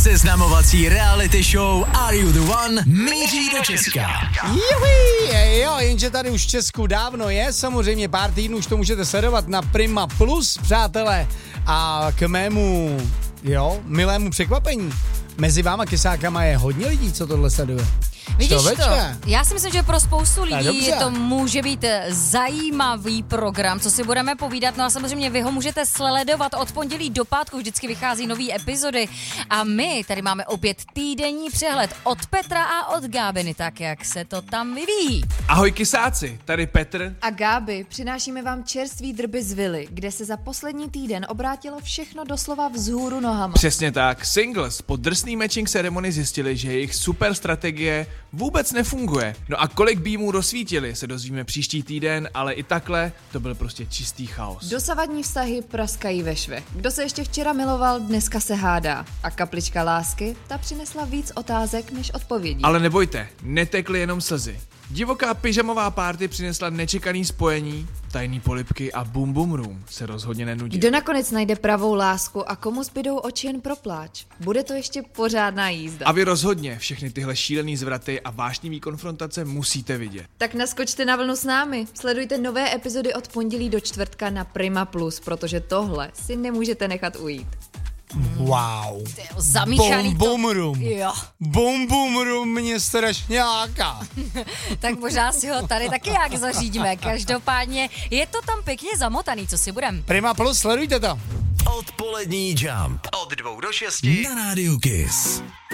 Seznamovací reality show Are You The One míří do Česka. Jo, jenže tady už v Česku dávno je, samozřejmě pár týdnů už to můžete sledovat na Prima Plus, přátelé. A k mému, milému překvapení, mezi váma kysákama je hodně lidí, co tohle sleduje. Vidíš to? Já si myslím, že pro spoustu lidí to může být zajímavý program, co si budeme povídat. No a samozřejmě vy ho můžete sledovat od pondělí do pátku, vždycky vychází nový epizody. A my tady máme opět týdenní přehled od Petra a od Gábiny, tak jak se to tam vyvíjí. Ahoj kysáci, tady Petr. A Gáby, přinášíme vám čerstvý drby z vily, kde se za poslední týden obrátilo všechno doslova vzhůru nohama. Přesně tak, Singles po drsný matching ceremony zjistili, že jejich super strategie vůbec nefunguje. No a kolik býmů rozsvítili, se dozvíme příští týden, ale i takhle to byl prostě čistý chaos. Dosavadní vztahy praskají ve švech. Kdo se ještě včera miloval, dneska se hádá. A kaplička lásky, ta přinesla víc otázek než odpovědí. Ale nebojte, netekly jenom slzy. Divoká pyžamová party přinesla nečekaný spojení, tajný polibky a bum bum room se rozhodně nenudí. Kdo nakonec najde pravou lásku a komu zbydou oči jen pro pláč? Bude to ještě pořádná jízda. A vy rozhodně všechny tyhle šílený zvraty a vášnivý konfrontace musíte vidět. Tak naskočte na vlnu s námi. Sledujte nové epizody od pondělí do čtvrtka na Prima Plus, protože tohle si nemůžete nechat ujít. Wow. Zamíchaný Bum room. Jo. Bum room mě strašně láká. Tak možná si ho tady taky jak zařídíme. Každopádně je to tam pěkně zamotaný, co si budem. Prima Plus, sledujte to. Odpolední Jump od 2 do 6 na Rádiu Kiss.